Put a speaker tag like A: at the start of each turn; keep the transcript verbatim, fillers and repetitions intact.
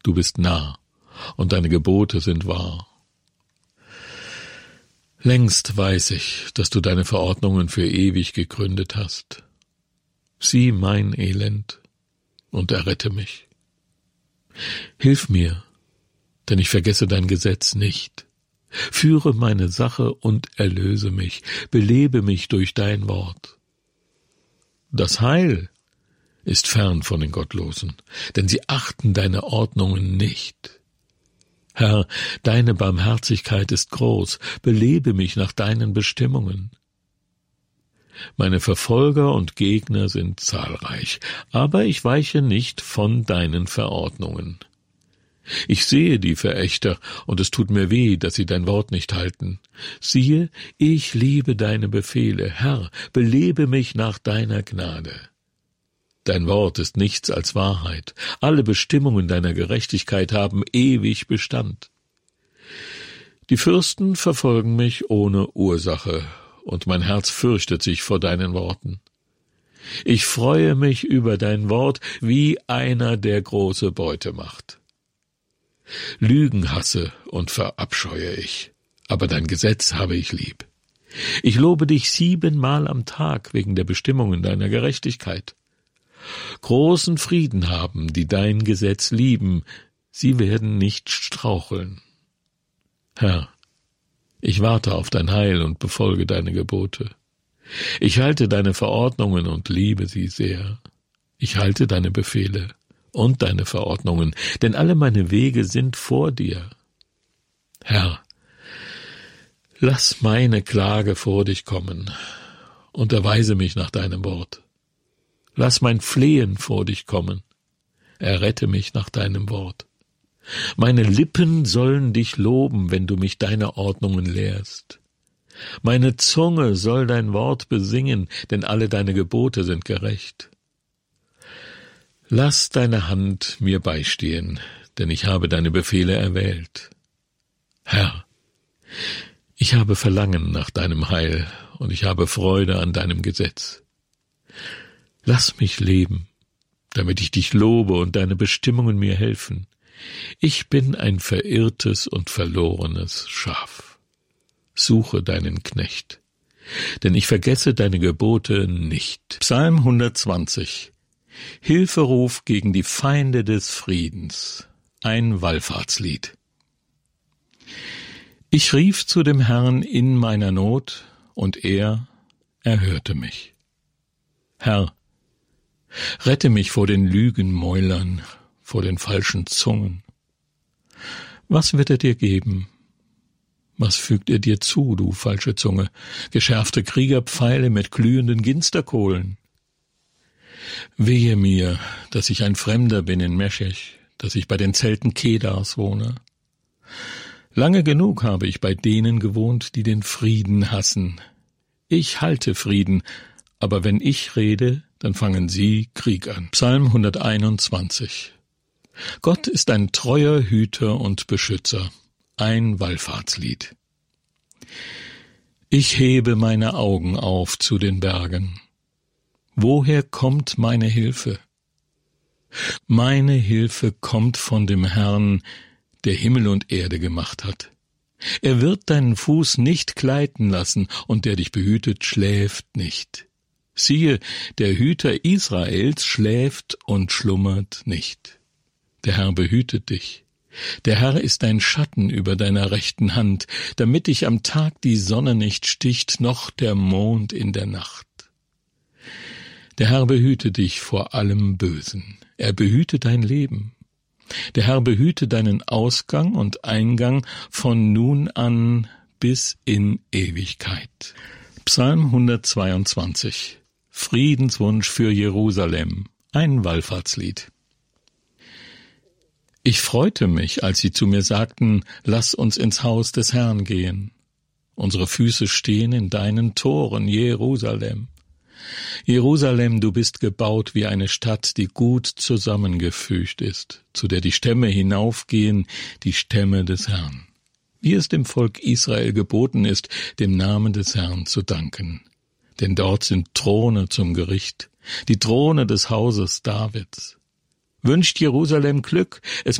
A: Du bist nah, und deine Gebote sind wahr. Längst weiß ich, dass du deine Verordnungen für ewig gegründet hast. Sieh mein Elend und errette mich. Hilf mir, denn ich vergesse dein Gesetz nicht. Führe meine Sache und erlöse mich, belebe mich durch dein Wort. Das Heil ist fern von den Gottlosen, denn sie achten deine Ordnungen nicht. Herr, deine Barmherzigkeit ist groß, belebe mich nach deinen Bestimmungen. Meine Verfolger und Gegner sind zahlreich, aber ich weiche nicht von deinen Verordnungen. Ich sehe die Verächter, und es tut mir weh, dass sie dein Wort nicht halten. Siehe, ich liebe deine Befehle, Herr, belebe mich nach deiner Gnade. Dein Wort ist nichts als Wahrheit, alle Bestimmungen deiner Gerechtigkeit haben ewig Bestand. Die Fürsten verfolgen mich ohne Ursache, und mein Herz fürchtet sich vor deinen Worten. Ich freue mich über dein Wort, wie einer, der große Beute macht. Lügen hasse und verabscheue ich, aber dein Gesetz habe ich lieb. Ich lobe dich siebenmal am Tag wegen der Bestimmungen deiner Gerechtigkeit. Großen Frieden haben, die dein Gesetz lieben, sie werden nicht straucheln. Herr, ich warte auf dein Heil und befolge deine Gebote. Ich halte deine Verordnungen und liebe sie sehr. Ich halte deine Befehle und deine Verordnungen, denn alle meine Wege sind vor dir. Herr, lass meine Klage vor dich kommen und erweise mich nach deinem Wort. Lass mein Flehen vor dich kommen, errette mich nach deinem Wort. Meine Lippen sollen dich loben, wenn du mich deine Ordnungen lehrst. Meine Zunge soll dein Wort besingen, denn alle deine Gebote sind gerecht. Lass deine Hand mir beistehen, denn ich habe deine Befehle erwählt. Herr, ich habe Verlangen nach deinem Heil, und ich habe Freude an deinem Gesetz. Lass mich leben, damit ich dich lobe und deine Bestimmungen mir helfen. Ich bin ein verirrtes und verlorenes Schaf. Suche deinen Knecht, denn ich vergesse deine Gebote nicht. Psalm hundertzwanzig. Hilferuf gegen die Feinde des Friedens. Ein Wallfahrtslied. Ich rief zu dem Herrn in meiner Not, und er erhörte mich. Herr, rette mich vor den Lügenmäulern, vor den falschen Zungen. Was wird er dir geben? Was fügt er dir zu, du falsche Zunge? Geschärfte Kriegerpfeile mit glühenden Ginsterkohlen. Wehe mir, dass ich ein Fremder bin in Meschech, dass ich bei den Zelten Kedars wohne. Lange genug habe ich bei denen gewohnt, die den Frieden hassen. Ich halte Frieden, aber wenn ich rede, dann fangen sie Krieg an. Psalm hunderteinundzwanzig. Gott ist ein treuer Hüter und Beschützer, ein Wallfahrtslied. Ich hebe meine Augen auf zu den Bergen. Woher kommt meine Hilfe? Meine Hilfe kommt von dem Herrn, der Himmel und Erde gemacht hat. Er wird deinen Fuß nicht gleiten lassen, und der dich behütet, schläft nicht. Siehe, der Hüter Israels schläft und schlummert nicht. Der Herr behütet dich. Der Herr ist ein Schatten über deiner rechten Hand, damit dich am Tag die Sonne nicht sticht, noch der Mond in der Nacht. Der Herr behüte dich vor allem Bösen. Er behüte dein Leben. Der Herr behüte deinen Ausgang und Eingang von nun an bis in Ewigkeit. Psalm hundertzweiundzwanzig. Friedenswunsch für Jerusalem. Ein Wallfahrtslied. Ich freute mich, als sie zu mir sagten, lass uns ins Haus des Herrn gehen. Unsere Füße stehen in deinen Toren, Jerusalem. Jerusalem, du bist gebaut wie eine Stadt, die gut zusammengefügt ist, zu der die Stämme hinaufgehen, die Stämme des Herrn. Wie es dem Volk Israel geboten ist, dem Namen des Herrn zu danken. Denn dort sind Throne zum Gericht, die Throne des Hauses Davids. Wünscht Jerusalem Glück, es